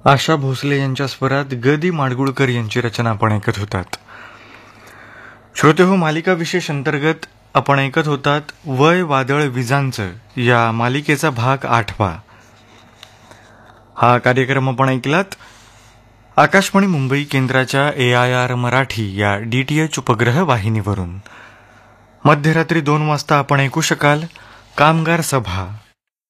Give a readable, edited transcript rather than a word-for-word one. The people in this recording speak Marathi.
आशा भोसले यांच्या स्वरात ग दी माडगुळकर यांची रचना आपण ऐकत होतात. श्रोते हो, मालिका विशेष अंतर्गत आपण ऐकत होतात वय वादळ विजांचं या मालिकेचा भाग 8वा. हा कार्यक्रम आपण ऐकलात आकाशवाणी मुंबई केंद्राच्या AIR मराठी या DTH उपग्रह वाहिनीवरून. मध्यरात्री 2 वाजता आपण ऐकू शकाल कामगार सभा